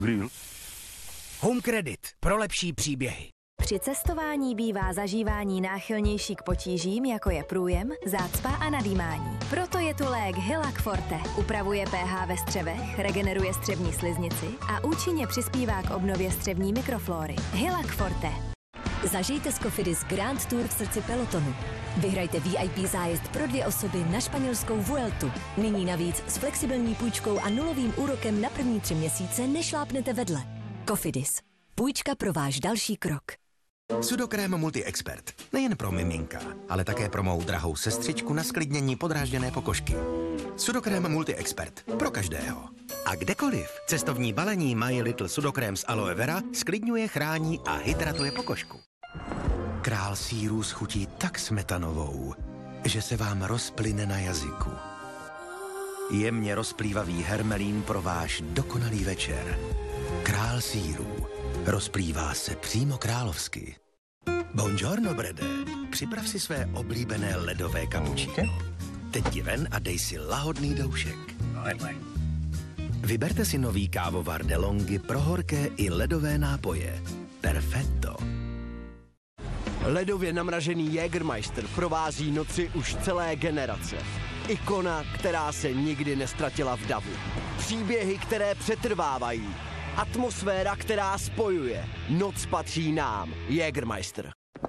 Grill. Home Credit. Pro lepší příběhy. Při cestování bývá zažívání náchylnější k potížím, jako je průjem, zácpa a nadýmání. Proto je tu lék Hylac Forte. Upravuje pH ve střevech, regeneruje střevní sliznici a účinně přispívá k obnově střevní mikroflóry. Hylac Forte. Zažijte s Cofidis Grand Tour v srdci pelotonu. Vyhrajte VIP zájezd pro 2 osoby na španělskou Vueltu. Nyní navíc s flexibilní půjčkou a nulovým úrokem na první 3 měsíce nešlápnete vedle. Cofidis. Půjčka pro váš další krok. Sudokrém Multi-Expert. Nejen pro miminka, ale také pro mou drahou sestřičku na sklidnění podrážděné pokožky. Sudokrém Multi-Expert. Pro každého. A kdekoliv. Cestovní balení My Little Sudokrém z aloe vera sklidňuje, chrání a hydratuje pokožku. Král sýrů schutí tak smetanovou, že se vám rozplyne na jazyku. Jemně rozplývavý hermelín pro váš dokonalý večer. Král sýrů. Rozplývá se přímo královsky. Buongiorno, Brede. Připrav si své oblíbené ledové cappuccino. Teď jdi ven a dej si lahodný doušek. Vyberte si nový kávovar DeLonghi pro horké i ledové nápoje. Perfetto. Ledově namražený Jägermeister provází noci už celé generace. Ikona, která se nikdy nestratila v davu. Příběhy, které přetrvávají. Atmosféra, která spojuje. Noc patří nám. Jägermeister.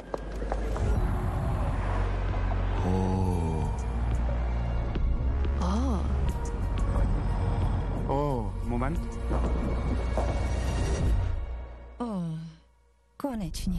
Moment. Konečně.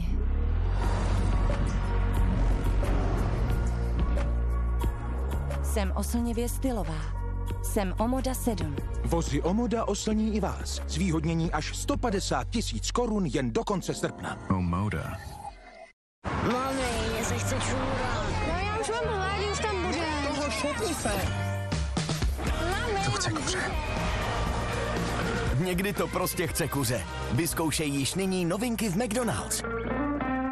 Jsem oslnivě stylová. Jsem Omoda 7. Vozy Omoda oslní i vás. Zvýhodnění až 150 000 korun jen do konce srpna. Omoda. Mami, mě se chce čůrat. No já už mám hlad, už tam bude. Toho šupni se. Mami. To chce kuře. Někdy to prostě chce kuře. Vyzkoušej již nyní novinky v McDonald's.